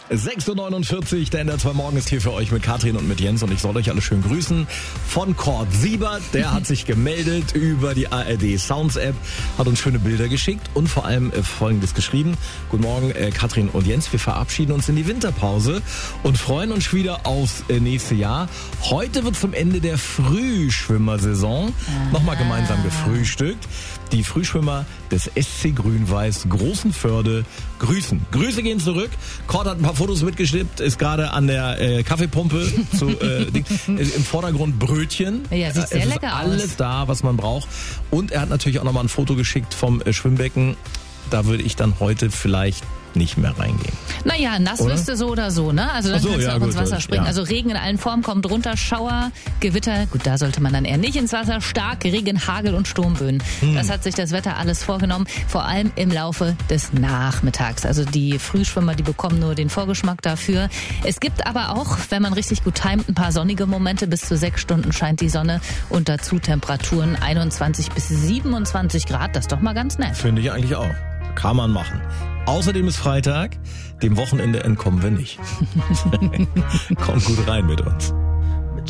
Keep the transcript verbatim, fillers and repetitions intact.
sechs Uhr neunundvierzig, der N D R zwei Morgen ist hier für euch mit Katrin und mit Jens und ich soll euch alle schön grüßen. Von Kurt Siebert, der hat sich gemeldet über die A R D Sounds App, hat uns schöne Bilder geschickt und vor allem äh, Folgendes geschrieben. Guten Morgen, äh, Katrin und Jens, wir verabschieden uns in die Winterpause und freuen uns wieder aufs äh, nächste Jahr. Heute wird zum Ende der Frühschwimmersaison nochmal gemeinsam gefrühstückt. Die Frühschwimmer des S C Grün-Weiß Großenförde grüßen. Grüße gehen zurück. Kurt hat ein paar Fotos mitgeschnippt, ist gerade an der äh, Kaffeepumpe zu, äh, Ding. Im Vordergrund Brötchen. Ja, sieht sehr es lecker ist aus. alles da, was man braucht. Und er hat natürlich auch nochmal ein Foto geschickt vom äh, Schwimmbecken. Da würde ich dann heute vielleicht nicht mehr reingehen. Naja, nass Oder? wirst du so oder so, ne? Also dann Ach so, kannst du ja, auch gut, ins Wasser das- springen. ja. Also Regen in allen Formen kommt runter, Schauer, Gewitter. Gut, da sollte man dann eher nicht ins Wasser. Stark Regen, Hagel und Sturmböen. Hm. Das hat sich das Wetter alles vorgenommen. Vor allem im Laufe des Nachmittags. Also die Frühschwimmer, die bekommen nur den Vorgeschmack dafür. Es gibt aber auch, wenn man richtig gut timet, ein paar sonnige Momente. Bis zu sechs Stunden scheint die Sonne und dazu Temperaturen einundzwanzig bis siebenundzwanzig Grad. Das ist doch mal ganz nett. Finde ich eigentlich auch. Kann man machen. Außerdem ist Freitag, dem Wochenende entkommen wir nicht. Kommt gut rein mit uns.